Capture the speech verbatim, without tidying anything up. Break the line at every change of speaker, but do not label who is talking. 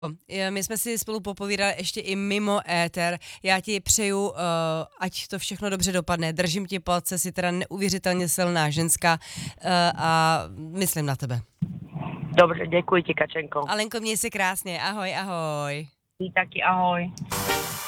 My jsme si spolu popovídali ještě i mimo éter. Já ti přeju, uh, ať to všechno dobře dopadne. Držím ti palce, jsi teda neuvěřitelně silná ženská uh, a myslím na tebe.
Dobře, děkuji ti, Kačenko.
Alenko, měj se krásně. Ahoj, ahoj.
Ty taky ahoj.